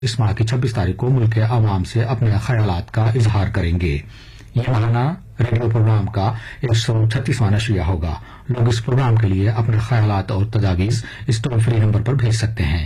اس ماہ کی 26 تاریخ کو ملک کے عوام سے اپنے خیالات کا اظہار کریں گے۔ یہ ماہانہ ریڈیو پروگرام کا 136واں نشریہ ہوگا۔ لوگ اس پروگرام کے لیے اپنے خیالات اور تجاویز اس ٹول فری نمبر پر بھیج سکتے ہیں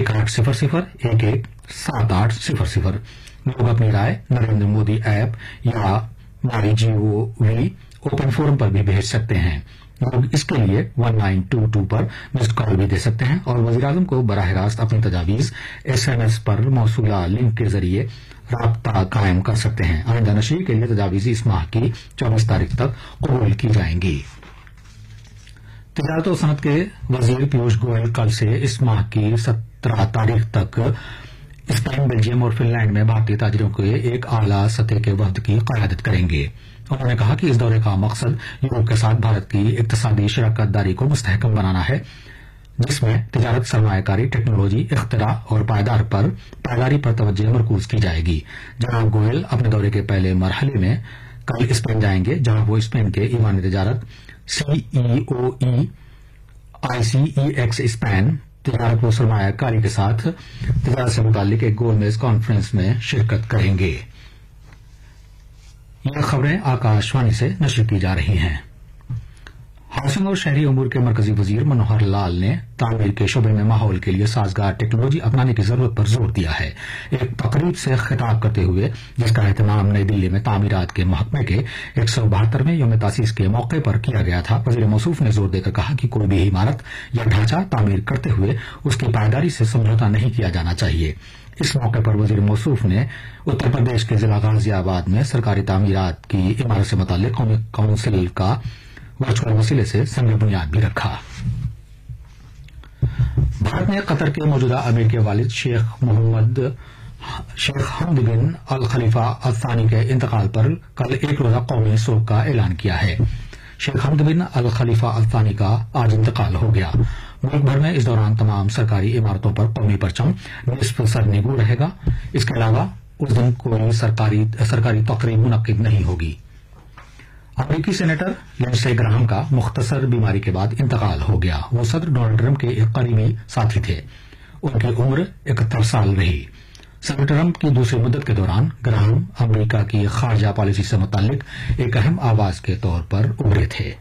1800117800۔ لوگ اپنی رائے نریندر مودی ایپ یا مائی GOV اوپن فورم پر بھی بھیج سکتے ہیں۔ لوگ اس کے لیے 1922 پر مسڈ کال بھی دے سکتے ہیں اور وزیراعظم کو براہ راست اپنی تجاویز SMS پر موصولہ لنک کے ذریعے رابطہ قائم کر سکتے ہیں۔ آئندہ نشریے کے لیے تجاویز اس ماہ کی 24 تاریخ تک قبول کی جائیں گی۔ تجارت و صنعت کے وزیر پیوش گوئل کل سے اس ماہ کی 17 تاریخ تک اسپین، بیلجیم اور فن لینڈ میں بھارتی تاجروں کے ایک اعلیٰ سطح کے وفد کی قیادت کریں گے۔ انہوں نے کہا کہ اس دورے کا مقصد یورپ کے ساتھ بھارت کی اقتصادی شراکت داری کو مستحکم بنانا ہے، جس میں تجارت، سرمایہ کاری، ٹیکنالوجی، اختراع اور پائیداری پر توجہ مرکوز کی جائے گی۔ جناب گوئل اپنے دورے کے پہلے مرحلے میں کل اسپین جائیں گے، جہاں وہ اسپین کے ایوان تجارت CEOE ICEX اسپین تجارت و سرمایہ کاری کے ساتھ تجارت سے متعلق ایک گول میز کانفرنس میں شرکت کریں گے۔ یہ خبریں آکاشوانی سے نشر کی جا رہی ہیں۔ ہاؤسنگ اور شہری امور کے مرکزی وزیر منوہر لال نے تعمیر کے شعبے میں ماحول کے لیے سازگار ٹیکنالوجی اپنانے کی ضرورت پر زور دیا ہے۔ ایک تقریب سے خطاب کرتے ہوئے، جس کا اہتمام نئی دلی میں تعمیرات کے محکمے کے 172ویں یوم تاسیس کے موقع پر کیا گیا تھا، وزیر موصوف نے زور دے کر کہا کہ کوئی بھی عمارت یا ڈھانچہ تعمیر کرتے ہوئے اس کی پائیداری سے سمجھوتا نہیں کیا جانا چاہیے۔ اس موقع پر وزیر موصوف نے اتر پردیش کے ضلع غازی آباد میں سرکاری تعمیرات کی عمارت سے متعلق قومی کونسل کا ورچوئل وسیلے سے سنگ بنیاد بھی رکھا۔ بھارت نے قطر کے موجودہ امیر کے والد شیخ حمد بن الخلیفہ الثانی کے انتقال پر کل ایک روزہ قومی سوگ کا اعلان کیا ہے۔ شیخ حمد بن الخلیفہ الثانی کا آج انتقال ہو گیا۔ ملک بھر میں اس دوران تمام سرکاری عمارتوں پر قومی پرچم نصف سر نگو رہے گا۔ اس کے علاوہ اس دن کوئی سرکاری تقریب منعقد نہیں ہوگی۔ امریکی سینیٹر لنڈسے گراہم کا مختصر بیماری کے بعد انتقال ہو گیا۔ وہ صدر ڈونلڈ ٹرمپ کے ایک قریبی ساتھی تھے۔ ان کی عمر 71 سال رہی۔ صدر ٹرمپ کی دوسری مدت کے دوران گراہم امریکہ کی خارجہ پالیسی سے متعلق ایک اہم آواز کے طور پر ابھرے تھے۔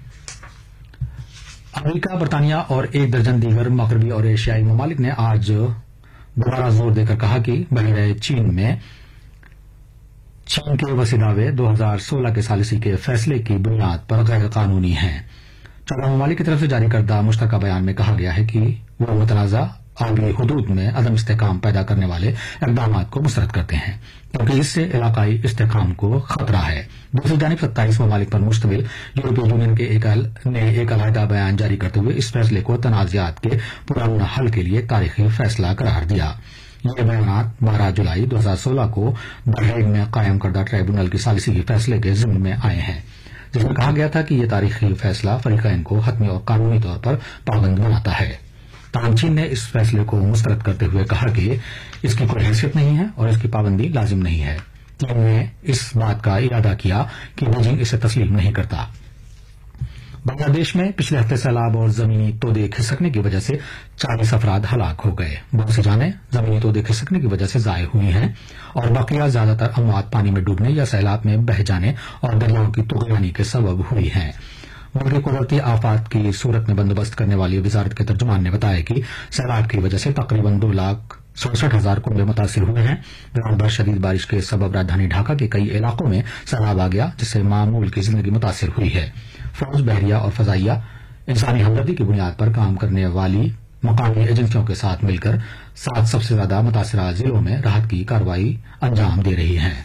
امریکہ، برطانیہ اور ایک درجن دیگر مغربی اور ایشیائی ممالک نے آج دوبارہ زور دے کر کہا کہ بحیرہ چین میں چین کے وسیع دعوے 2016 کے ثالثی کے فیصلے کی بنیاد پر غیر قانونی ہیں۔ 14 ممالک کی طرف سے جاری کردہ مشترکہ بیان میں کہا گیا ہے کہ وہ متنازع آبی حدود میں عدم استحکام پیدا کرنے والے اقدامات کو مسترد کرتے ہیں، کیونکہ اس سے علاقائی استحکام کو خطرہ ہے۔ دوسری جانب 27 ممالک پر مشتمل یورپی یونین کے ایک علیحدہ بیان جاری کرتے ہوئے اس فیصلے کو تنازعات کے پرامن حل کے لیے تاریخی فیصلہ قرار دیا۔ یہ بیانات 12 جولائی 2016 کو بحرین میں قائم کردہ ٹرائبونل کی ثالثی کے فیصلے کے ضمن میں آئے ہیں، جس میں کہا گیا تھا کہ یہ تاریخی فیصلہ فریقین کو حتمی اور قانونی طور پر پابند بناتا ہے۔ تاہم چین نے اس فیصلے کو مسترد کرتے ہوئے کہا کہ اس کی کوئی حیثیت نہیں ہے اور اس کی پابندی لازم نہیں ہے۔ چین نے اس بات کا اعادہ کیا کہ بیجنگ اسے تسلیم نہیں کرتا۔ بنگلہ دیش میں پچھلے ہفتے سیلاب اور زمینی تودے کھسکنے کی وجہ سے 40 افراد ہلاک ہو گئے۔ بہت سی جانیں زمینی تودے کھسکنے کی وجہ سے ضائع ہوئی ہیں اور بقیہ زیادہ تر اموات پانی میں ڈوبنے یا سیلاب میں بہہ جانے اور دریاؤں کی طغیانی کے سبب ہوئی ہیں۔ ملکی قدرتی آفات کی صورت میں بندوبست کرنے والی وزارت کے ترجمان نے بتایا کہ سیلاب کی وجہ سے تقریباً 2,67,000 کنبے متاثر ہوئے ہیں۔ رات بھر شدید بارش کے سبب راجدھانی ڈھاکہ کے کئی علاقوں میں سیلاب آ گیا، جس سے معمول کی زندگی متاثر ہوئی ہے۔ فوج، بحریہ اور فضائیہ انسانی ہمدردی کی بنیاد پر کام کرنے والی مقامی ایجنسیوں کے ساتھ مل کر 7 سب سے زیادہ متاثرہ ضلعوں میں راحت کی کارروائی انجام دے رہی ہیں۔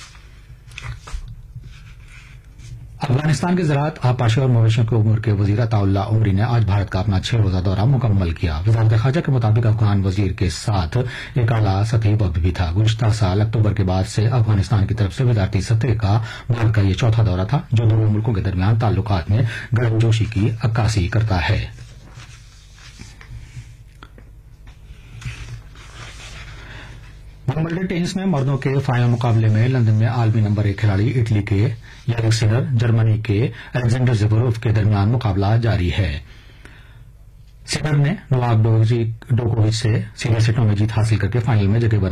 افغانستان کے زراعت، آبپاشی اور مویشیوں کے امور کے وزیر عطاء اللہ عمری نے آج بھارت کا اپنا 6 روزہ دورہ مکمل کیا۔ وزارت خارجہ کے مطابق افغان وزیر کے ساتھ ایک اعلیٰ سطحی وفد بھی تھا۔ گزشتہ سال اکتوبر کے بعد سے افغانستان کی طرف سے وزارتی سطح کا بھارت کا یہ چوتھا دورہ تھا، جو دونوں ملکوں کے درمیان تعلقات میں گرمجوشی کی عکاسی کرتا ہے۔ ومبلڈن ٹینس میں مردوں کے فائنل مقابلے میں لندن میں عالمی نمبر 1 کھلاڑی اٹلی کے یانک سنر، جرمنی کے الیگزینڈر زیوروف کے درمیان مقابلہ جاری ہے۔ सिनर ने नोवाक जोकोविच से सीधे सेटों में जीत हासिल करके फाइनल में जगह